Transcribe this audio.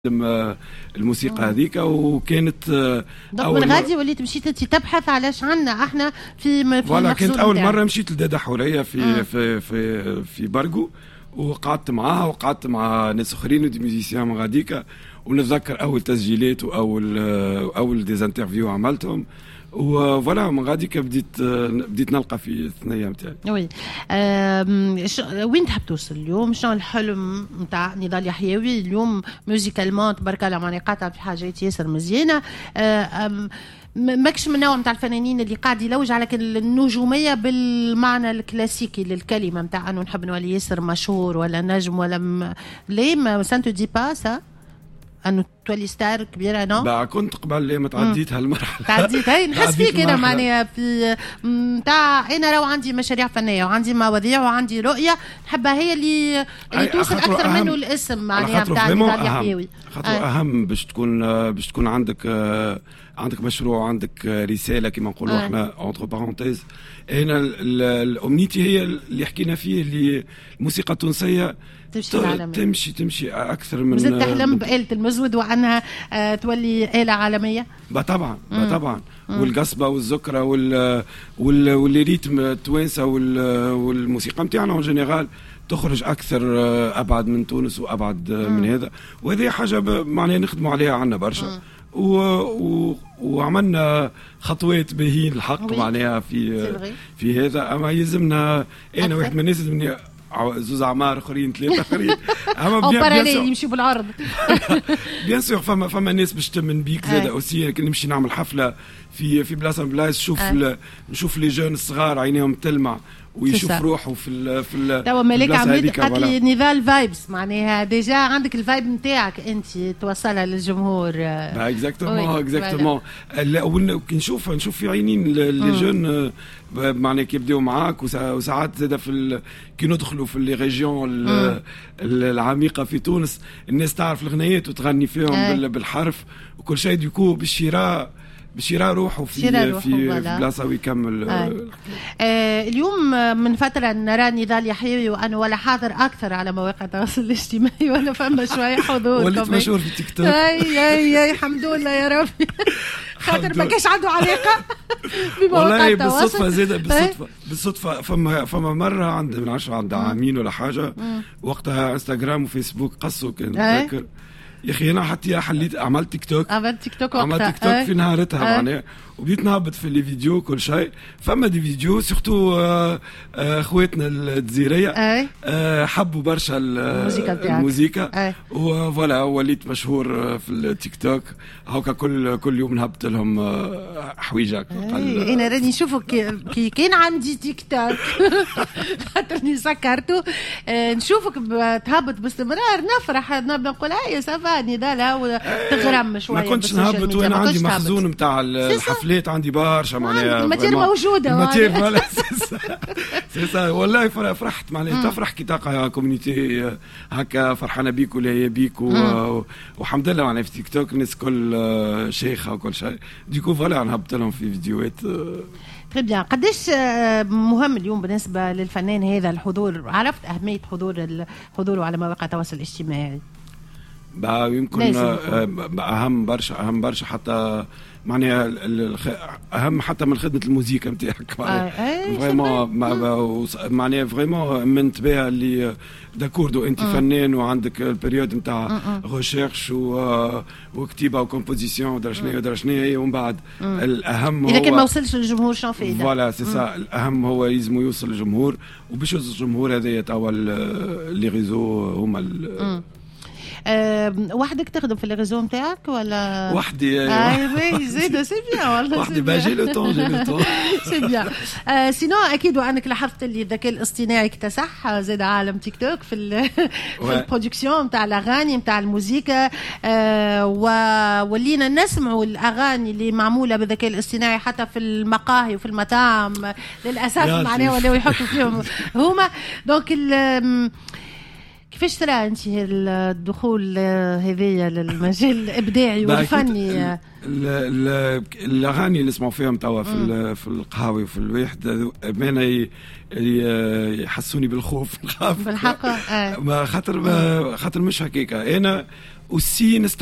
الموسيقى هذيك وكانت من غادي وليت مشيت انت تبحث علاش عنا احنا في المخزون. كانت اول مره مشيت لدادا حوريه في بارغو، وقعدت معاها وقعدت مع ناس اخرين ودي ميوزيسيان من غاديكا، ونتذكر اول تسجيلات واول ديزانترفيو عملتهم، وفوالا من غاديك بديت نلقى في الثنيه نتاعي. وي وين تحب توصل اليوم؟ شنو الحلم نتاع نضال يحيوي اليوم موزيكالمون؟ تبارك الله معني قاطع في حاجات ياسر مزيانه. ماكش من نوع نتاع الفنانين اللي قاعد يلوج على النجوميه بالمعنى الكلاسيكي للكلمه نتاع انه نحب نولي ياسر مشهور ولا نجم ولا ليه ما سانتو دي با سا انه تولي ستار كبيره؟ نو كنت قبل ليه ما تعديت هالمرحله، تعديت هاي نحس فيك انا معناها في نتاع انا لو عندي مشاريع فنيه وعندي مواضيع وعندي رؤيه نحبها هي اللي توصل اكثر منه الاسم معناها نتاع نضال يحيوي. خاطر اهم باش تكون عندك مشروع وعندك رساله كما نقولوا احنا اونتر بارونتيز. هنا الامنيتي هي اللي حكينا فيه، اللي الموسيقى التونسيه تمشي اكثر من زدت تحلم بآلة المزود وعنها تولي آلة عالميه. طبعا والقصبه والذكرى والريتم التوانسه والموسيقى نتاعنا اون جينيرال تخرج اكثر ابعد من تونس وابعد من هذا، وهذه حاجه معناها نخدموا عليها عنا برشا. وعملنا خطوات باهين الحق معناها في هذا. اما يلزمنا انا واحد من الناس يلزمني زوز اعمار اخرين ثلاثه اخرين او باراليل يمشي بالعرض. بيان سور فما ناس باش تمن بيك زاد اوسي. نمشي نعمل حفله في بلاصه من بلايص نشوف لي جون الصغار عينيهم تلمع ويشوف روحه في توا ملاك عميد قالت لي نضال فايبس معناها ديجا عندك الفايب نتاعك انت توصلها للجمهور. اكزاكتومون كي نشوف في عينين لي جون معناها كي يبداو معاك، وساعات زاد كي ندخلوا في لي ريجيون العميقه في تونس الناس تعرف الغنيات وتغني فيهم بالحرف وكل شيء ديكو بشراء روحه في بلاصه ويكمل. اليوم من فتره نرى نضال يحيوي وانا ولا حاضر اكثر على مواقع التواصل الاجتماعي ولا فما شويه حضور. وليت مشهور في تيك توك. اي الحمد لله يا ربي. خاطر ما كاش عنده علاقه بمواقع التواصل. بالصدفه زاد بالصدفه فما مره عند عامين ولا حاجه، وقتها انستغرام وفيسبوك قصوا كان فاكر. يا اخي انا حتى حليت عملت تيك توك في نهارتها معناها، وبديت نهبط في لي فيديو كل شيء. فما دي فيديو سورتو اخواتنا الجزائريه حبوا برشا الموسيقى وفوالا وليت مشهور في التيك توك. هاكا كل يوم نهبط لهم حويجه. انا راني نشوفك كي كان عندي تيك توك خاطرني سكرته نشوفك تهبط باستمرار نفرح نقول هاي سافا نضال تغرم شويه. ما كنتش نهبط وانا عندي مخزون نتاع الحفلات عندي برشا معناها الماتير موجوده الماتير فوالا سي والله فرحت معناها تفرح كي تلقى كوميونيتي هكا فرحانه بيك ولا هي بيك والحمد لله معناها في تيك توك الناس كل شيخه وكل شيء ديكو فوالا نهبط لهم في فيديوهات. تري بيان. قداش مهم اليوم بالنسبه للفنان هذا الحضور؟ عرفت اهميه حضوره على مواقع التواصل الاجتماعي؟ يمكن اهم برشا حتى معناها اهم حتى من خدمه الموسيقى نتاعك معناها فريمون منت بها اللي داكوردو انت فنان وعندك البريود نتاع ريشيرش وكتيبه وكومبوزيسيون ودرا شنو ومن بعد الاهم اذا كان ما وصلش للجمهور شنو فايده؟ فوالا سي سا. الاهم هو لازم يوصل للجمهور، وباش يوصل للجمهور هذايا توا لي ريزو هما وحدك تخدم في الريزو نتاعك ولا وحدي؟ زيد سي بيان والله. وحدي جي لو طون سي بيان. سينو اكيد وانك لاحظت اللي الذكاء الاصطناعي اكتسح زاد عالم تيك توك في البرودكسيون نتاع الاغاني نتاع الموسيقى، وولينا نسمعوا الاغاني اللي معموله بالذكاء الاصطناعي حتى في المقاهي وفي المطاعم للاسف معناها ولاو يحطوا فيهم هما. دونك كيفاش ترى انت الدخول هذيا للمجال الابداعي والفني؟ الاغاني اللي نسمعوا فيهم توا في القهاوي وفي الواحد امانه يحسوني بالخوف نخاف بالحق. خاطر مش هكاك. انا aussi